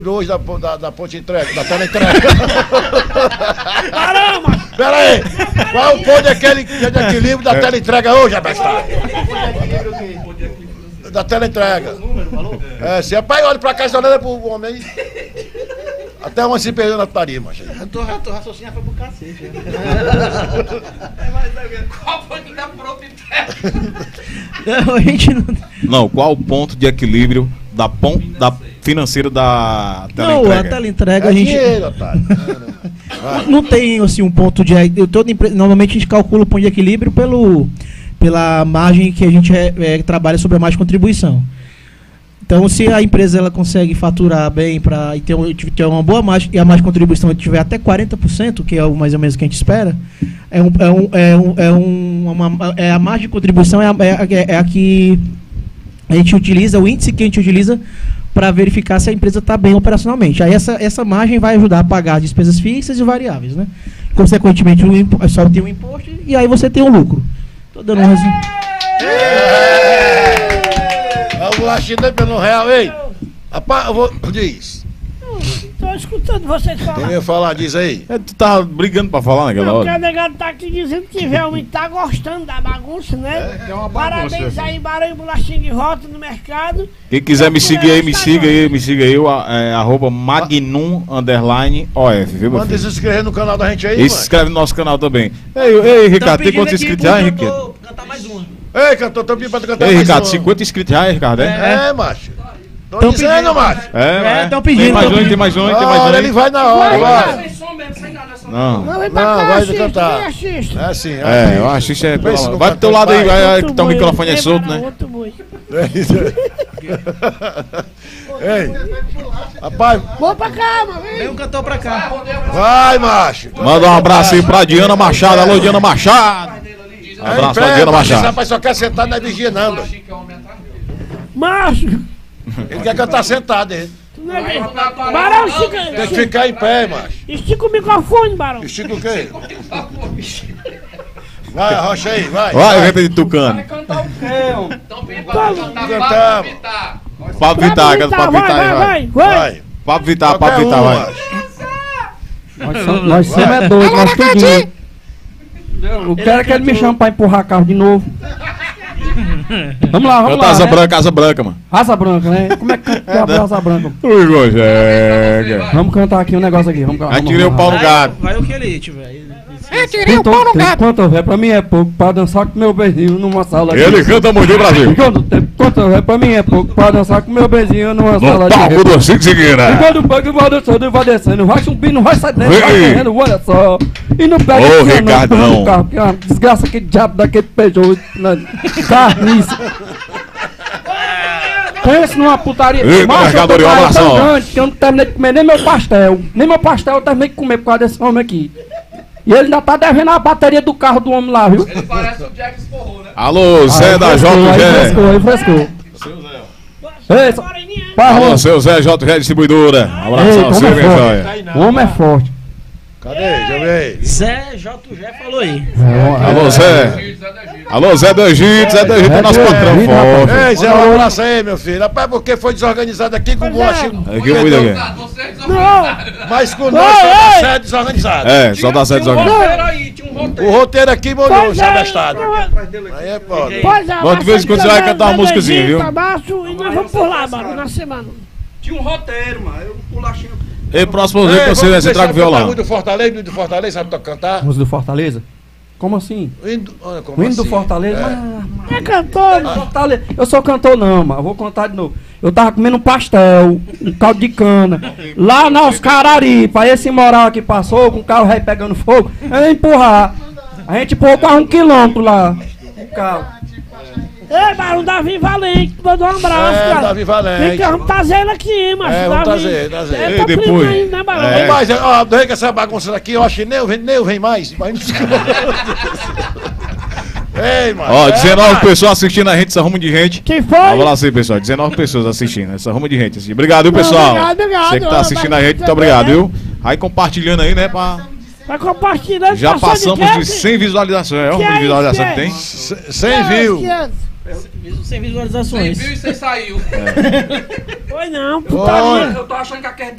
hoje da ponte entrega, da tela entrega. Caramba! Pera aí! Qual é o ponto de equilíbrio da tela entrega hoje, abestado? Da tela entrega. É, se rapaz, olha pra cá, só olha pro homem aí. Até uma se perdeu na tarima, gente. Eu tô raciocinando, foi pro cacete. Qual foi que tá pronto entrega? Não, a gente não. Não, qual o ponto de equilíbrio da financeira da Não, teleentrega? a teleentrega É a gente. dinheiro, otário. Não tem assim um ponto de. Normalmente a gente calcula o ponto de equilíbrio pela margem que a gente trabalha sobre a margem de contribuição. Então, se a empresa ela consegue faturar bem e ter uma boa margem, e a margem de contribuição tiver até 40%, que é mais ou menos o que a gente espera, a margem de contribuição é a que a gente utiliza, o índice que a gente utiliza para verificar se a empresa está bem operacionalmente. Aí essa margem vai ajudar a pagar as despesas fixas e variáveis, né? Consequentemente, só tem um imposto e aí você tem um lucro. Tô dando um resumo. Vamos lá, chinês pelo real, ei! Rapaz, eu vou. Diz. Tô escutando vocês Quem falar. ia falar? Diz aí. Tu tá brigando pra falar naquela Não, porque o hora? negado tá aqui dizendo que realmente tá gostando da bagunça, né? É uma bagunça. Parabéns aí, Barão Bolachinha de volta no mercado. Quem quiser me seguir aí, me siga aí, arroba magnum_of, viu, meu Manda se filho? inscrever no canal da gente aí, E se mano. inscreve no nosso canal também. Ei, Ricardo, tem quantos inscritos já, hein, Ricardo? Cantar mais uma. Ei, cantor, tô pedindo pra tu cantar Ei, mais Ricardo, uma. 50 inscritos já, hein, Ricardo? É, macho. Tô Tão dizendo, pedindo, macho. tão pedindo, Tem mais tão um, pedindo. tem mais um, tem Olha, mais ele um. vai na hora, vai. Sem som mesmo, sem nada, só. Não. Não, vem pra Não, cá, vai assista, cantar. vem, assista. É assim, É, eu acho que é. Vê se não Vai pro teu lado aí, vai, Outro que tá o boi, microfone é ei, solto, Barão, né? outro boi. Ei, rapaz, Vou pra cá, mano. Vem um cantor pra cá. vai, macho. Manda um abraço aí pra Diana Machado. Alô, Diana Machado. Um abraço pra Diana Esse Machado. rapaz só quer sentar na vigia, não. doido. Macho. Ele quer cantar sentado, hein? Tu não é Barão, estica, Tem que ficar em pé, macho. estica o microfone, Barão. Estica o quê? Vai, arrocha aí, vai. Vai, vem de Tucano. Então, Cantamos. Pablo Vittar, canta Pablo Vittar aí, vai. vai. Vai. Pablo Vittar, Qualquer Pablo Vittar, um, vai. macho. Nós somos é doidos, nós tudinho. O cara quer me chamar pra empurrar carro de novo. Vamos lá, vamos Canta lá. Asa Né? Branca, Asa Branca, mano. Raça branca, né? Como é que canta Raça branca? Ui, Gojega. Vamos cantar aqui um negócio aqui. Vamos Aí tirei o pau no gato. Vai o que ele tiver. Quanto é pra mim é pouco pra dançar com meu beijinho numa sala de Ele canta muito, Brasil. Quanto é pra mim é pouco pra dançar com meu beijinho numa sala No de palco do Cinco E Seguina. quando o bug vai dançando, vai descendo, vai subindo, vai saindo, vai Vem. correndo, olha só. E não pega Ô, esse anão Ricardão. empurrando o carro, que é uma desgraça, aquele diabo daquele Peugeot na carniça. Pensa numa putaria. Eita, Macho, mercadoria, eu tô um abração. tão grande que eu não terminei de comer nem meu pastel. Nem meu pastel eu terminei de comer por causa desse homem aqui. E ele ainda tá devendo a bateria do carro do homem lá, viu? Ele parece o Jack Sporro, né? Alô, Zé da Aí JG. frescou. Ei, só- Alô, seu Zé JG Distribuidora. Um abração a Ei, você, como é minha forte. joia. O homem é forte. Cadê? Deixa eu ver. Zé JG falou aí. Alô, Zé. Alô, Zé do Egito. Zé do Egito é nosso patrão forte. Ei, Zé, um abraço aí, meu filho. Rapaz, porque foi desorganizado aqui com o bolachinho. Aqui, cuida aqui. Vocês Mas com nós só dá certo desorganizado. É, só dá certo desorganizado. aí, tinha um roteiro. O roteiro aqui molhou, Pois já é, abestado. Aí é foda. Pois é, Bom, de vez em quando você vai cantar uma musicazinha, viu? Abaixo, e nós vamos por lá, Barão, na semana. Tinha um roteiro, mano. Eu bolachinha. E próximo vez que você traga o violão. O do Fortaleza, o do Fortaleza, sabe cantar? Música do Fortaleza? Como assim? O hino, olha, como O hino do assim? Fortaleza? É. É cantor, Fortaleza. Eu sou cantor não, mas eu vou contar de novo. Eu tava comendo um pastel, um caldo de cana, lá na Oscararipa. Aí esse moral que passou, com o carro rei pegando fogo, eu ia empurrar. A gente empurrou quase 1 quilômetro lá. O carro. Ei, Barão, Davi Valente, mandou um abraço, É, cara. Davi Valente. Vem cá, vamos trazer ele aqui, macho. É, vamos Davi. trazer. É E teu depois? primo aí, né, Barão? É. Mas, ó, daí que essa bagunça daqui, eu acho que nem eu vem mais. Ei, mano. Ó, é, 19 mano. pessoas assistindo a gente, essa rumo de gente. Quem foi? Vamos lá assim, pessoal. 19 pessoas assistindo, essa rumo de gente. Assim. Obrigado, viu, pessoal? obrigado. Você que tá assistindo a gente, muito Vai obrigado, ver, viu? Aí compartilhando aí, né, pra... Vai compartilhando. Já passou passamos quê? de 100 visualizações. É Que uma é visualização isso, que tem. 100 views. 500. Sem visualizações. 100 mil e você saiu. Foi não, Olha. putaria. Eu tô achando que aquele